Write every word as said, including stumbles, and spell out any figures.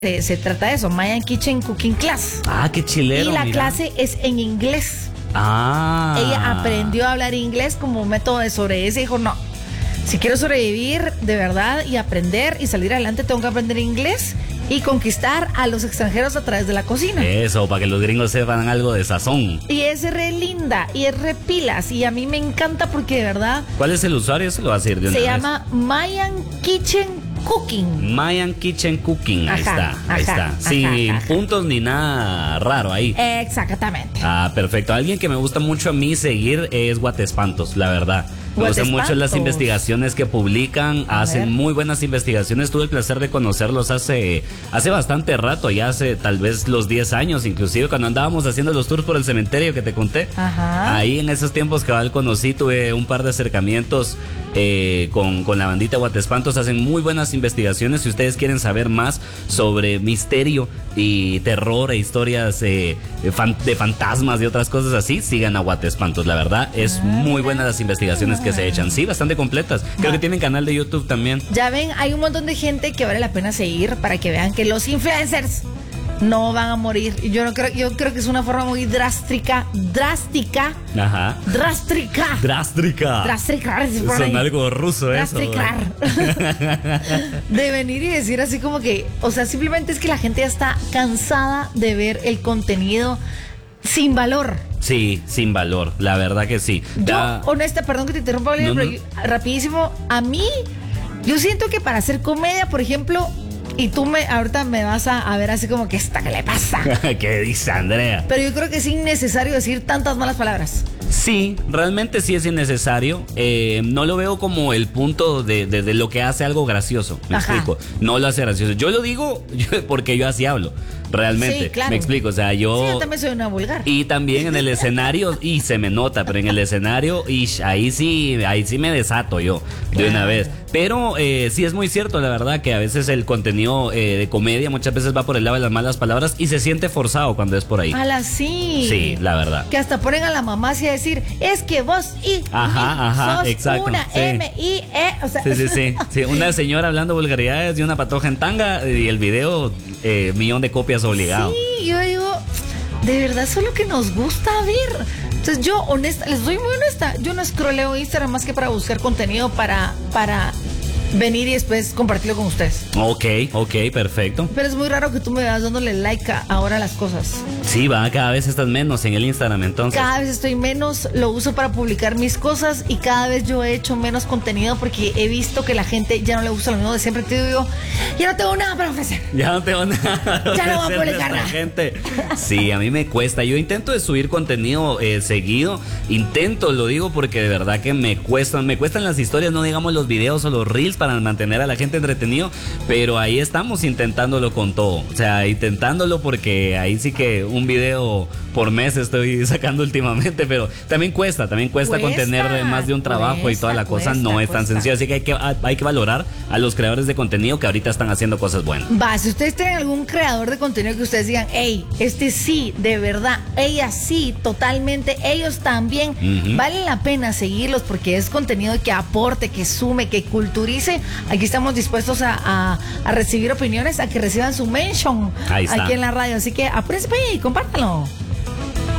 Se, se trata de eso, Mayan Kitchen Cooking Class. Ah, qué chilero. Y la mira. clase es en inglés. Ah. Ella aprendió a hablar inglés como método de sobrevivencia. Dijo, no, si quiero sobrevivir de verdad y aprender y salir adelante, tengo que aprender inglés y conquistar a los extranjeros a través de la cocina. Eso, para que los gringos sepan algo de sazón. Y es re linda y es re pilas. Y a mí me encanta porque de verdad ¿Cuál es el usuario? Eso lo va a decir de una se vez. llama Mayan Kitchen Cooking. Mayan Kitchen Cooking. Ahí Ajá, está, ahí ajá, está. Sin ajá, ajá. puntos ni nada raro ahí. Exactamente. Ah, perfecto. Alguien que me gusta mucho a mí seguir es Guatespantos, la verdad. Me gustan mucho las Guatespantos. investigaciones que publican, A hacen ver. muy buenas investigaciones. Tuve el placer de conocerlos hace, hace bastante rato, ya hace tal vez los diez años, inclusive cuando andábamos haciendo los tours por el cementerio que te conté. Ajá. Ahí en esos tiempos que conocí, tuve un par de acercamientos eh, con, con la bandita Guatespantos. Hacen muy buenas investigaciones. Si ustedes quieren saber más sobre misterio y terror e historias eh, de, fan- de fantasmas y otras cosas así, sigan a Guatespantos. La verdad, es muy buenas las investigaciones que se echan. Sí, bastante completas. Creo que tienen canal de YouTube también. Ya ven, hay un montón de gente que vale la pena seguir para que vean que los influencers no van a morir. Y Yo no creo, yo creo que es una forma muy drástica, drástica, Ajá. drástica, Drástrica. drástica, Son algo ruso eso. Drastricar. De venir y decir así como que, o sea, simplemente es que la gente ya está cansada de ver el contenido sin valor. Sí, sin valor. La verdad que sí. Yo, Ya- honesta, perdón que te interrumpa, Oliver, No, pero no. yo- rapidísimo, a mí, yo siento que para hacer comedia, por ejemplo, y tú me ahorita me vas a, a ver así como que esta, ¿qué le pasa? ¿Qué dice Andrea? Pero yo creo que es innecesario decir tantas malas palabras. Sí, realmente sí es innecesario. Eh, no lo veo como el punto de, de- de lo que hace algo gracioso. Me Ajá. explico. No lo hace gracioso. Yo lo digo yo- porque yo así hablo. Realmente. Sí, claro. Me explico. O sea, yo. Sí, yo también soy una vulgar. Y también en el escenario, y se me nota, pero en el escenario, y ahí sí, ahí sí me desato yo de Claro. una vez. Pero eh, sí es muy cierto, la verdad, que a veces el contenido eh, de comedia muchas veces va por el lado de las malas palabras y se siente forzado cuando es por ahí. Ala, sí. Sí, la verdad. Que hasta ponen a la mamá así a decir, es que vos y, Ajá, y ajá, sos exacto, una sí. M I E, o sea, Sí, sí, sí, sí. Una señora hablando vulgaridades y una patoja en tanga y el video, eh, millón de copias obligado. Sí, yo digo, de verdad, eso es lo que nos gusta ver. Entonces yo, honesta, les doy muy honesta, yo no scrolleo Instagram más que para buscar contenido para, para venir y después compartirlo con ustedes. Ok, ok, perfecto. Pero es muy raro que tú me veas dándole like a ahora a las cosas. Sí, va, cada vez estás menos en el Instagram entonces. Cada vez estoy menos, lo uso para publicar mis cosas y cada vez yo he hecho menos contenido porque he visto que la gente ya no le gusta lo mismo de siempre. Te digo, ya no tengo nada para ofrecer. Ya no tengo nada. Ya no voy a ofrecerle publicar esta nada. gente. Sí, a mí me cuesta. Yo intento de subir contenido eh, seguido. Intento, lo digo porque de verdad que me cuestan. Me cuestan las historias, no digamos los videos o los reels para mantener a la gente entretenido. Pero ahí estamos intentándolo con todo. O sea, intentándolo porque ahí sí que un video por mes estoy sacando últimamente. Pero también cuesta, también cuesta, Cuesta, contener más de un trabajo y toda la cosa. cuesta, No es tan cuesta. sencillo. Así que hay que, hay que valorar a los creadores de contenido que ahorita están haciendo cosas buenas. Va, si ustedes tienen algún creador de contenido que ustedes digan, hey, este sí, de verdad, ella sí, totalmente, ellos también, Ujú. vale la pena seguirlos porque es contenido que aporte, que sume, que culturice. Aquí estamos dispuestos a, a- a recibir opiniones, a que reciban su mention Ahí está. aquí en la radio. Así que apréndese y compártalo.